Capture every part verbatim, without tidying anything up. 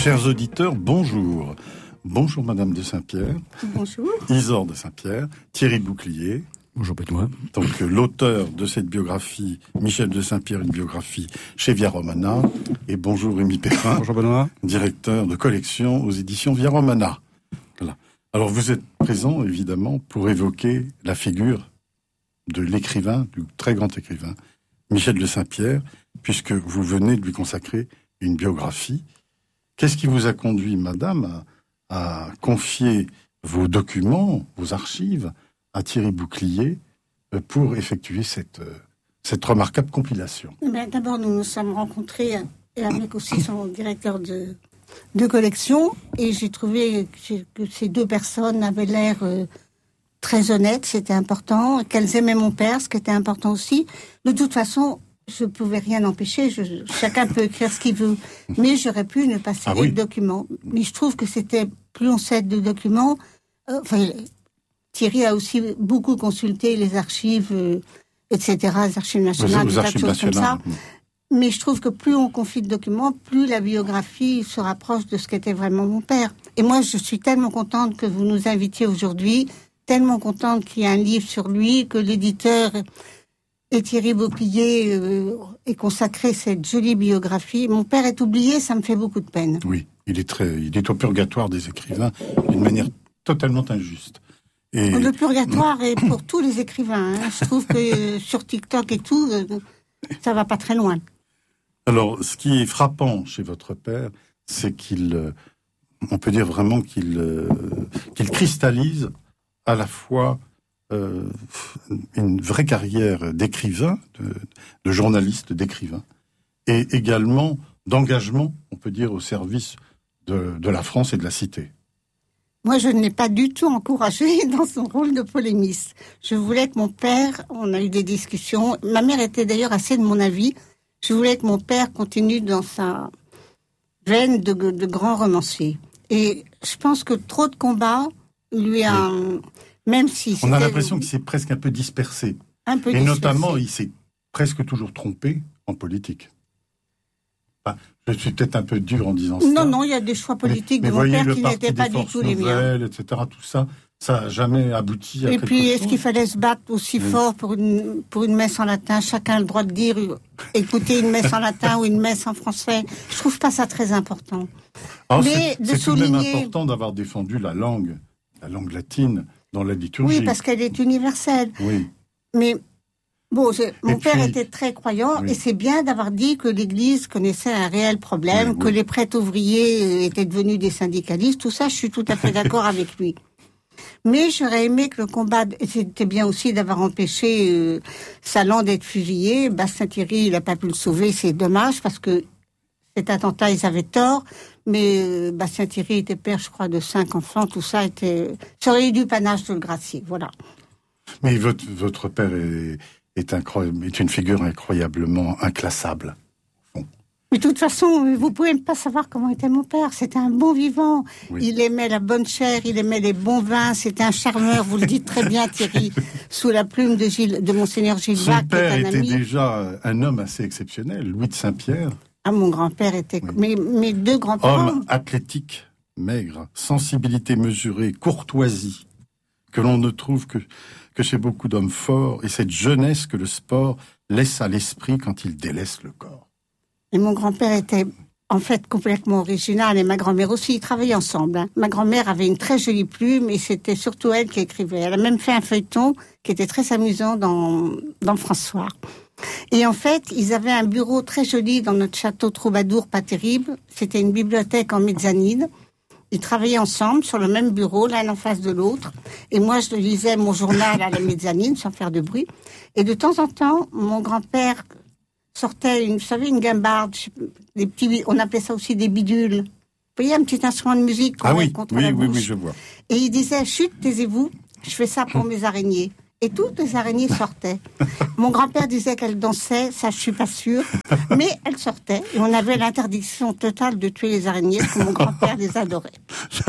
Chers auditeurs, bonjour. Bonjour Madame de Saint-Pierre. Bonjour. Isor de Saint-Pierre. Thierry Bouclier. Bonjour Benoît. Donc l'auteur de cette biographie, Michel de Saint-Pierre, une biographie chez Via Romana. Et bonjour Rémi Perrin. Bonjour Benoît. Directeur de collection aux éditions Via Romana. Voilà. Alors vous êtes présent évidemment pour évoquer la figure de l'écrivain, du très grand écrivain, Michel de Saint-Pierre, puisque vous venez de lui consacrer une biographie. Qu'est-ce qui vous a conduit, madame, à, à confier vos documents, vos archives, à Thierry Bouclier pour effectuer cette, cette remarquable compilation? Ben, d'abord, nous nous sommes rencontrés avec aussi son directeur de, de collection, et j'ai trouvé que ces deux personnes avaient l'air euh, très honnêtes, c'était important, qu'elles aimaient mon père, ce qui était important aussi. De toute façon, je ne pouvais rien empêcher, je, chacun peut écrire ce qu'il veut, mais j'aurais pu ne pas signer ah oui. de documents. Mais je trouve que c'était, plus on cède de documents, euh, enfin, Thierry a aussi beaucoup consulté les archives, euh, et cetera, les archives nationales, des tas de choses comme ça. Mais je trouve que plus on confie de documents, plus la biographie se rapproche de ce qu'était vraiment mon père. Et moi, je suis tellement contente que vous nous invitiez aujourd'hui, tellement contente qu'il y ait un livre sur lui, que l'éditeur et Thierry Bouclier euh, ait consacré cette jolie biographie. Mon père est oublié, ça me fait beaucoup de peine. Oui, il est très, il est au purgatoire des écrivains d'une manière totalement injuste. Et... Le purgatoire est pour tous les écrivains. Hein. Je trouve que euh, sur TikTok et tout, euh, ça va pas très loin. Alors, ce qui est frappant chez votre père, c'est qu'il, euh, on peut dire vraiment qu'il, euh, qu'il cristallise à la fois euh, une vraie carrière d'écrivain, de, de journaliste, d'écrivain, et également d'engagement, on peut dire, au service de, de la France et de la cité. Moi, je ne l'ai pas du tout encouragé dans son rôle de polémiste. Je voulais que mon père, on a eu des discussions, ma mère était d'ailleurs assez de mon avis, je voulais que mon père continue dans sa veine de, de grand romancier. Et je pense que trop de combats lui a... Oui. Même si on a l'impression qu'il s'est presque un peu dispersé. Un peu Et dispersé. Notamment, il s'est presque toujours trompé en politique. Enfin, je suis peut-être un peu dur en disant ça. Non, non, il y a des choix politiques mais, de mais mon père voyez, qui n'étaient pas du tout les miens. et cetera, tout ça, ça n'a jamais abouti à Et quelque puis, chose. est-ce qu'il fallait se battre aussi oui. fort pour une, pour une messe en latin? Chacun a le droit de dire, écoutez, une messe en latin ou une messe en français. Je trouve pas ça très important. Alors, mais c'est, de c'est souligner... tout de même important d'avoir défendu la langue, la langue latine dans la liturgie. Oui, parce qu'elle est universelle. Oui. Mais bon, je, mon et père puis, était très croyant, oui. et c'est bien d'avoir dit que l'Église connaissait un réel problème, oui, que oui. les prêtres ouvriers étaient devenus des syndicalistes. Tout ça, je suis tout à fait d'accord avec lui. Mais j'aurais aimé que le combat, c'était bien aussi d'avoir empêché euh, Salan d'être fusillé. Bastien-Thierry, il n'a pas pu le sauver, c'est dommage, parce que cet attentat, ils avaient tort. Mais euh, Bastien-Thierry était père, je crois, de cinq enfants. Tout ça était... Ça aurait eu du panache de le gracier, voilà. Mais votre, votre père est, est, incroyable, est une figure incroyablement inclassable. Mais de toute façon, vous pouvez pas savoir comment était mon père. C'était un bon vivant. Oui. Il aimait la bonne chair, il aimait les bons vins. C'était un charmeur, vous le dites très bien, Thierry, sous la plume de, Gilles, de Monseigneur Gilles Son Vac, père qui est un était ami. déjà un homme assez exceptionnel, Louis de Saint-Pierre. Ah, mon grand-père était... Oui. Mes, mes deux grands-parents... Homme athlétique, maigre, sensibilité mesurée, courtoisie, que l'on ne trouve que, que chez beaucoup d'hommes forts, et cette jeunesse que le sport laisse à l'esprit quand il délaisse le corps. Et mon grand-père était en fait complètement original, et ma grand-mère aussi, ils travaillaient ensemble. Hein. Ma grand-mère avait une très jolie plume, et c'était surtout elle qui écrivait. Elle a même fait un feuilleton qui était très amusant dans, dans François. Et en fait, ils avaient un bureau très joli dans notre château Troubadour, pas terrible. C'était une bibliothèque en mezzanine. Ils travaillaient ensemble sur le même bureau, l'un en face de l'autre. Et moi, je lisais mon journal à la mezzanine, sans faire de bruit. Et de temps en temps, mon grand-père sortait, une, vous savez, une guimbarde, des petits, on appelait ça aussi des bidules. Vous voyez, un petit instrument de musique qu'on ah met oui, contre oui, la oui, bouche. oui, je vois. Et il disait, chut, taisez-vous, je fais ça pour mes araignées. Et toutes les araignées sortaient. Mon grand-père disait qu'elles dansaient, ça je suis pas sûre, mais elles sortaient. Et on avait l'interdiction totale de tuer les araignées, parce que mon grand-père les adorait.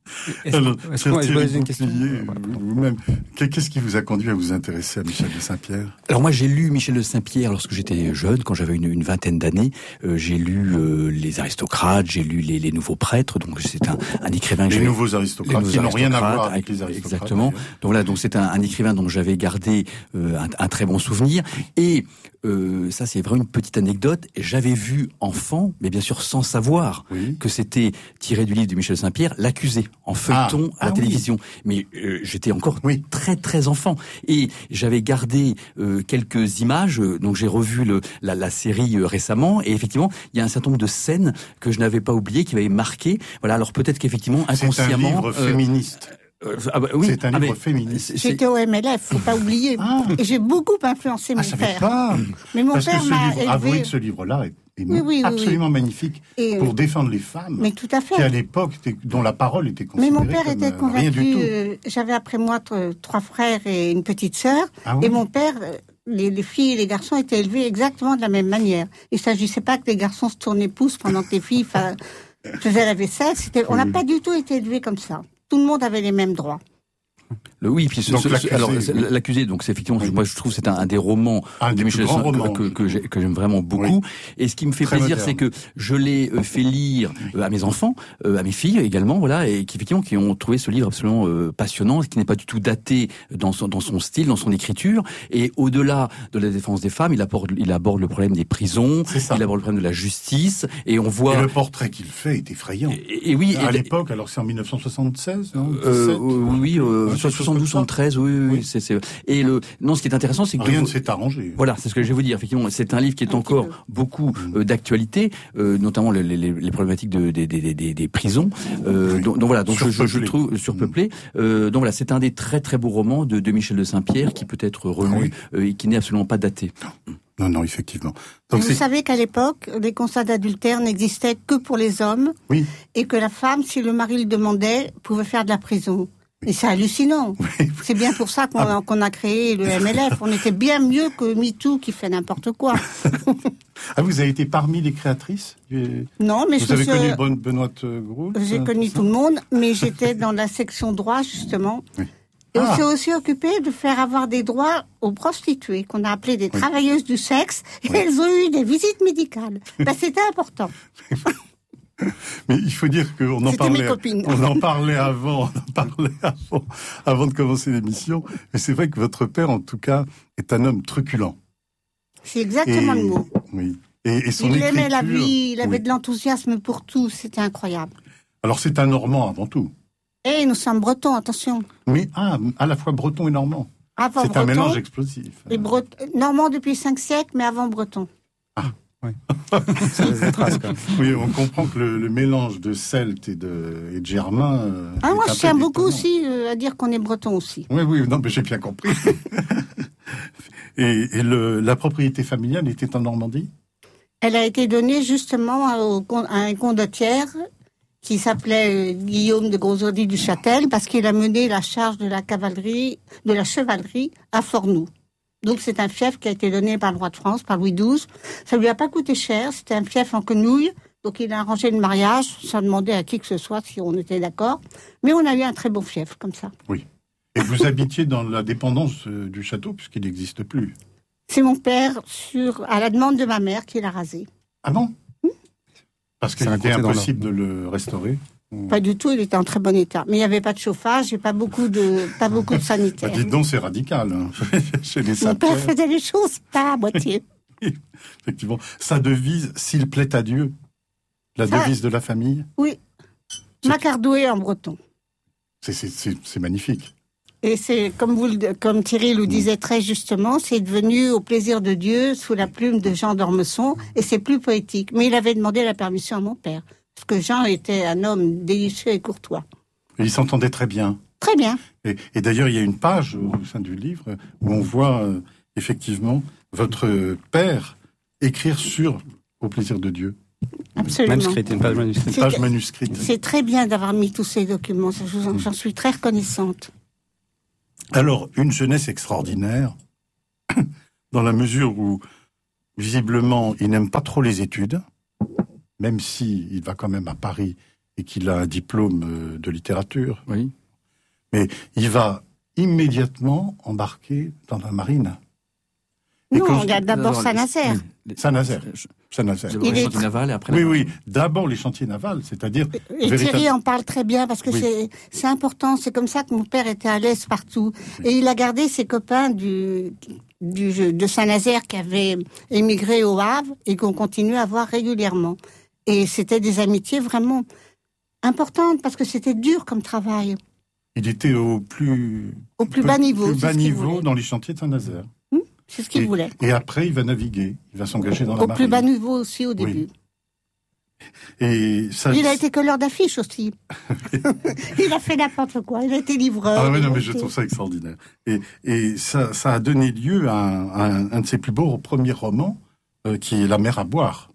Est-ce, Alors, est-ce qu'on Thierry je pose une question Bouclier, Voilà. vous-même, qu'est-ce qui vous a conduit à vous intéresser à Michel de Saint-Pierre? Alors moi j'ai lu Michel de Saint-Pierre lorsque j'étais jeune, quand j'avais une, une vingtaine d'années. Euh, j'ai lu euh, les aristocrates, j'ai lu les, les nouveaux prêtres. Donc c'est un, un écrivain. Que Les j'avais... nouveaux aristocrates, qui n'ont rien à voir avec, avec les aristocrates. Exactement. D'ailleurs. Donc voilà, donc c'est un, un écrivain dont j'avais gardé euh, un, un très bon souvenir. Et euh, ça c'est vraiment une petite anecdote. J'avais vu enfant, mais bien sûr sans savoir Oui. que c'était tiré du livre de Michel de Saint-Pierre, L'Accusé, en feuilleton Ah, à la ah télévision. Mais euh, j'étais encore Oui. très très enfant et j'avais gardé euh, quelques images. euh, Donc j'ai revu le, la, la série euh, récemment et effectivement il y a un certain nombre de scènes que je n'avais pas oubliées, qui m'avaient marqué. Voilà, alors peut-être qu'effectivement inconsciemment. C'est un livre euh, féministe. euh, ah bah, oui, C'est un ah, livre mais féministe. c'est- c'est- J'étais au M L F, faut pas oublier. Ah. Et j'ai beaucoup influencé mon Ah, je savais père. pas. Mais mon Parce que père ce m'a livre, avouez élevé. que ce livre-là est, est Oui, oui, oui, absolument oui. magnifique Et, pour défendre les femmes, mais tout à fait. qui à l'époque, était- dont la parole était Mais considérée mon père comme, était euh, rien du convaincu. tout. euh, J'avais après moi t- trois frères et une petite sœur. Ah oui. Et mon père, euh, les, les filles et les garçons étaient élevés exactement de la même manière. Il ne s'agissait pas que les garçons se tournaient pouce pendant que les filles fa- faisaient la vaisselle. C'était, on n'a Oui. pas du tout été élevés comme ça. Tout le monde avait les mêmes droits. Le, oui, puis ce, Donc, ce- l'accusé, alors oui. c'est- l'accusé, donc c'est effectivement, Oui. moi je trouve que c'est un, un des romans Un de des Michel plus grands Saint- romans, que, je que, j'ai- que j'aime vraiment beaucoup. Oui. Et ce qui me fait Très plaisir, moderne. c'est que je l'ai euh, fait lire euh, à mes enfants, euh, à mes filles également, voilà, et qui effectivement qui ont trouvé ce livre absolument euh, passionnant, qui n'est pas du tout daté dans son dans son style, dans son écriture. Et au-delà de la défense des femmes, il aborde il aborde le problème des prisons, C'est ça. il aborde le problème de la justice, et on voit. Et le portrait qu'il fait est effrayant. Et, et oui, À et- l'époque, alors c'est en mille neuf cent soixante-seize, non Euh, dix-sept, oui, euh, quelque chose comme soixante-douze, ça. soixante-treize, oui, oui, oui. Oui. C'est, c'est... Et le, non, ce qui est intéressant, c'est que Rien de- ne s'est arrangé. Voilà, c'est ce que je vais vous dire. Effectivement, c'est un livre qui est Un encore petit peu. beaucoup euh, d'actualité, euh, notamment les, les, les problématiques de, des, des, des, des prisons. Euh, Oui. donc, donc voilà, donc je, je, je Surpeuplées. trouve surpeuplé. Euh, donc voilà, c'est un des très très beaux romans de, de Michel de Saint-Pierre qui peut être relu Ah oui. euh, et qui n'est absolument pas daté. Non, non, effectivement. Et Donc vous c'est savez qu'à l'époque, les constats d'adultère n'existaient que pour les hommes. Oui. Et que la femme, si le mari le demandait, pouvait faire de la prison. Et c'est hallucinant. Oui. C'est bien pour ça qu'on, a, qu'on a créé le M L F. On était bien mieux que MeToo qui fait n'importe quoi. Ah, vous avez été parmi les créatrices du- Non, mais Vous je avez suis- connu Bonne- Benoît Groult j'ai euh, connu ça tout le monde, mais j'étais dans la section droit, justement. Oui. Et Ah. on s'est aussi occupé de faire avoir des droits aux prostituées, qu'on a appelées des travailleuses du sexe, et elles ont eu des visites médicales. Ben, c'était important. Mais il faut dire qu'on en C'était mes parlait, copines. on en parlait avant, on en parlait avant, avant de commencer l'émission. Mais c'est vrai que votre père, en tout cas, est un homme truculent. C'est exactement le mot. Oui. Et, et son Il aimait la écriture- vie, il avait oui. de l'enthousiasme pour tout, c'était incroyable. Alors c'est un Normand avant tout. Et nous sommes bretons, attention. Mais ah, à la fois breton et normand. Avant C'est breton, un mélange explosif. et bret- normand depuis cinq siècles, mais avant breton. Ça laisse des traces, quand même. Oui, on comprend que le, le mélange de celtes et de, et de germain. euh, Ah, est moi, un je peu tiens beaucoup étonnant. aussi euh, à dire qu'on est breton aussi. Oui, oui, non, mais j'ai bien compris. et et le, la propriété familiale était en Normandie? Elle a été donnée justement à, au con- à un condottière qui s'appelait euh, Guillaume de Grosaudy du Châtel, parce qu'il a mené la charge de la cavalerie, de la chevalerie à Fornoux. Donc c'est un fief qui a été donné par le roi de France, par Louis douze. Ça lui a pas coûté cher, c'était un fief en quenouille, donc il a arrangé le mariage sans demander à qui que ce soit si on était d'accord. Mais on a eu un très beau fief comme ça. Et vous habitiez dans la dépendance euh, du château, puisqu'il n'existe plus. C'est mon père, sur, à la demande de ma mère, qui l'a rasé. Ah bon? Parce qu'il C'est était raconté dans impossible de le restaurer. Pas du tout, il était en très bon état. Mais il n'y avait pas de chauffage et pas beaucoup de, pas beaucoup de Bah, sanitaires. dites donc, c'est radical. Hein. Chez les Mon père Saint-Pierre, faisait les choses pas à moitié. effectivement. Sa devise, s'il plaît à Dieu, la Ça- devise de la famille, Oui. Macardoué en breton. c'est- c'est c'est- c'est magnifique. Et c'est, comme vous, le- comme Thierry le disait très justement, c'est devenu au plaisir de Dieu sous la plume de Jean d'Ormesson et c'est plus poétique. Mais il avait demandé la permission à mon père. Parce que Jean était un homme délicieux et courtois. Et ils s'entendaient très bien. Très bien. Et, et d'ailleurs, il y a une page au sein du livre où on voit euh, effectivement votre père écrire sur Au plaisir de Dieu. Absolument. Manuscrite, une page manuscrite. C'est- Page manuscrite. C'est très bien d'avoir mis tous ces documents. Ça, je vous en- J'en suis très reconnaissante. Alors, une jeunesse extraordinaire, dans la mesure où, visiblement, il n'aime pas trop les études, même si il va quand même à Paris et qu'il a un diplôme de littérature. Oui. Mais il va immédiatement embarquer dans la marine. Et non, il y a d'abord Saint-Nazaire. Saint-Nazaire. Saint-Nazaire. Il les chantiers navals et après. Oui, oui. D'abord les chantiers navals, c'est-à-dire. Et véritable... Thierry en parle très bien parce que oui. c'est c'est important. C'est comme ça que mon père était à l'aise partout. Oui. Et il a gardé ses copains du du de Saint-Nazaire qui avaient émigré au Havre et qu'on continue à voir régulièrement. Et c'était des amitiés vraiment importantes parce que c'était dur comme travail. Il était au plus au plus bas niveau, plus bas niveau dans les chantiers de Saint-Nazaire. Hum C'est ce qu'il et, voulait. Et après, il va naviguer. Il va s'engager dans la Au marine. Au plus bas niveau aussi, au début. Oui. Et ça... Il a été colleur d'affiches aussi. Il a fait n'importe quoi. Il a été livreur. Ah oui, non, mais je trouve ça extraordinaire. Et, et ça, ça a donné lieu à un, à un, un de ses plus beaux premiers romans, euh, qui est La mer à boire.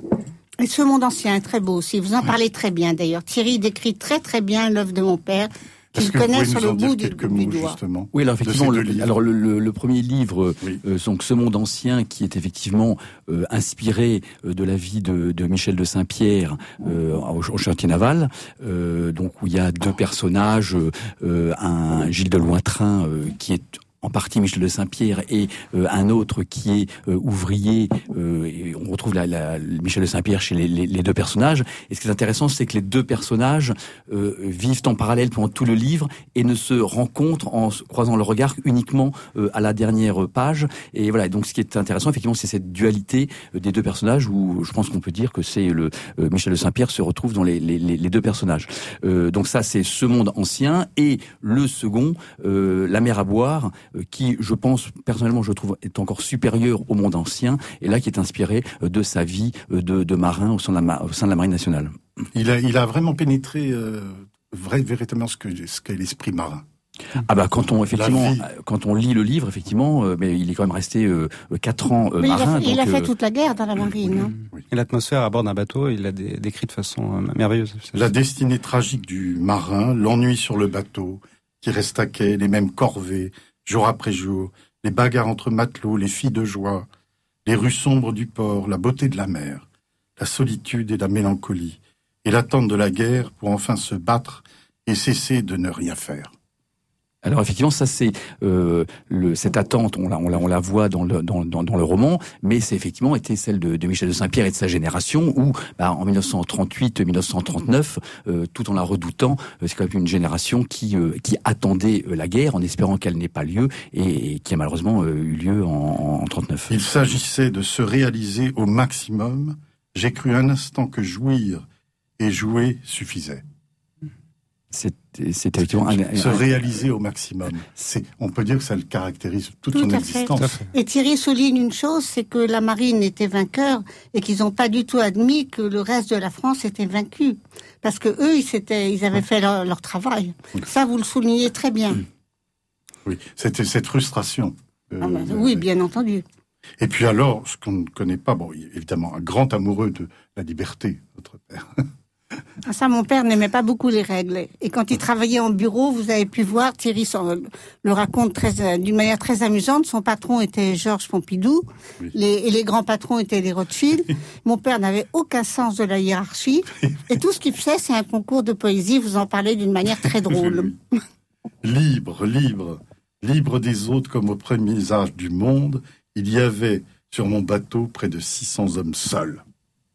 Et Ce monde ancien est très beau aussi. Vous en parlez très bien d'ailleurs. Thierry décrit très très bien l'œuvre de mon père. Qu'il connaît sur le bout du, du mots, doigt. Justement, oui, alors effectivement, le, alors le, le, le premier livre, oui. euh, donc Ce monde ancien, qui est effectivement euh, inspiré euh, de la vie de, de Michel de Saint-Pierre euh, au, au chantier naval, euh, donc où il y a deux personnages, euh, un Gilles de Lointrin euh, qui est en partie Michel de Saint-Pierre et euh, un autre qui est euh, ouvrier. Euh, et on retrouve la, la, Michel de Saint-Pierre chez les, les, les deux personnages. Et ce qui est intéressant, c'est que les deux personnages euh, vivent en parallèle pendant tout le livre et ne se rencontrent en croisant le regard uniquement euh, à la dernière page. Et voilà. Donc, ce qui est intéressant, effectivement, c'est cette dualité euh, des deux personnages où je pense qu'on peut dire que c'est le euh, Michel de Saint-Pierre se retrouve dans les, les, les deux personnages. Euh, donc ça, c'est Ce monde ancien, et le second, euh, La mer à boire, qui, je pense, personnellement, je trouve, est encore supérieur au monde ancien, et là, qui est inspiré de sa vie de, de marin au sein de, la, au sein de la marine nationale. Il a, il a vraiment pénétré euh, vrai, véritablement ce que ce qu'est l'esprit marin. Ah bah quand on effectivement quand on lit le livre, effectivement, euh, mais il est quand même resté euh, quatre ans euh, mais marin. Il a, il donc, a fait euh... toute la guerre dans la marine. Hein. Oui. Et l'atmosphère à bord d'un bateau, il l'a dé- décrit de façon euh, merveilleuse. La destinée tragique du marin, l'ennui sur le bateau, qui reste à quai, les mêmes corvées, jour après jour, les bagarres entre matelots, les filles de joie, les rues sombres du port, la beauté de la mer, la solitude et la mélancolie, et l'attente de la guerre pour enfin se battre et cesser de ne rien faire. Alors effectivement, ça c'est euh, le, cette attente, on la, on la, on la voit dans le, dans, dans, dans le roman, mais c'est effectivement été celle de, de Michel de Saint-Pierre et de sa génération, où bah, en dix-neuf cent trente-huit dix-neuf cent trente-neuf, euh, tout en la redoutant, euh, c'est quand même une génération qui, euh, qui attendait euh, la guerre en espérant qu'elle n'ait pas lieu, et, et qui a malheureusement euh, eu lieu en, en trente-neuf. Il s'agissait de se réaliser au maximum. J'ai cru un instant que jouir et jouer suffisait. C'est, c'est effectivement un, se un, réaliser au maximum. C'est, on peut dire que ça le caractérise toute Tout son à existence. fait. Et Thierry souligne une chose, c'est que la marine était vainqueur et qu'ils n'ont pas du tout admis que le reste de la France était vaincu, parce que eux, ils s'étaient, ils avaient fait leur, leur travail. Oui. Ça, vous le soulignez très bien. Oui, c'était cette frustration. Euh, ah ben, oui, bien entendu. Et puis alors, ce qu'on ne connaît pas, bon, évidemment, un grand amoureux de la liberté, votre père. Ah, ça, mon père n'aimait pas beaucoup les règles. Et quand il travaillait en bureau, vous avez pu voir, Thierry le raconte très, d'une manière très amusante, son patron était Georges Pompidou, oui. les, et les grands patrons étaient les Rothschild. Mon père n'avait aucun sens de la hiérarchie. Et tout ce qu'il faisait, c'est un concours de poésie, vous en parlez d'une manière très drôle. Libre, libre, libre des autres comme aux premiers âges du monde, il y avait sur mon bateau près de six cents hommes seuls.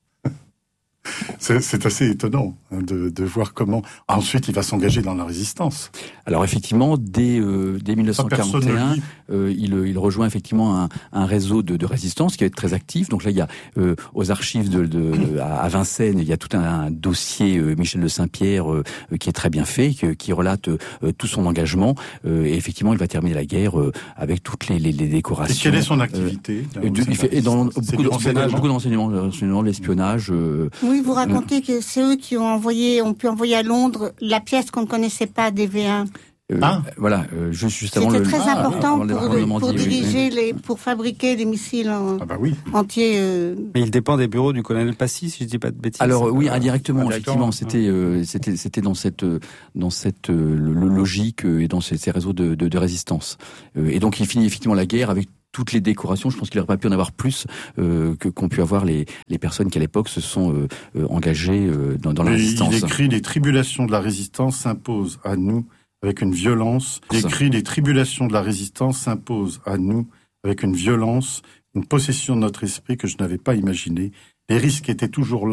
C'est, c'est assez étonnant hein, de, de voir comment ensuite il va s'engager dans la résistance. Alors effectivement, dès, euh, dès dix-neuf cent quarante et un, euh, il, il rejoint effectivement un, un réseau de, de résistance qui va être très actif. Donc là, il y a euh, aux archives de, de, à Vincennes, il y a tout un, un dossier euh, Michel de Saint-Pierre euh, qui est très bien fait, qui, qui relate euh, tout son engagement. Euh, et effectivement, il va terminer la guerre euh, avec toutes les, les, les décorations. Et quelle est son activité euh, du, Il fait et dans beaucoup, de, beaucoup d'enseignements, d'enseignements, l'espionnage. Euh, oui, vous racontez que c'est eux qui ont envoyé, ont pu envoyer à Londres la pièce qu'on ne connaissait pas des V un. Euh, ah. Voilà, euh, juste, juste avant C'était le. très ah, important le, pour, le, pour oui, diriger oui. les, pour fabriquer des missiles en, ah bah oui. entiers. Euh... Mais il dépend des bureaux du colonel Passy, si je dis pas de bêtises. Alors euh, oui, indirectement, indirectement effectivement, c'était, euh, c'était, c'était dans cette, dans cette euh, logique et dans ces, ces réseaux de, de, de résistance. Euh, et donc il finit effectivement la guerre avec toutes les décorations. Je pense qu'il n'aurait pas pu en avoir plus euh, que qu'ont pu avoir les, les personnes qui à l'époque se sont euh, euh, engagées euh, dans, dans la Et résistance. il écrit « Les tribulations de la résistance s'imposent à nous avec une violence ». Il écrit « Les tribulations de la résistance s'imposent à nous avec une violence, une possession de notre esprit que je n'avais pas imaginée. Les risques étaient toujours là.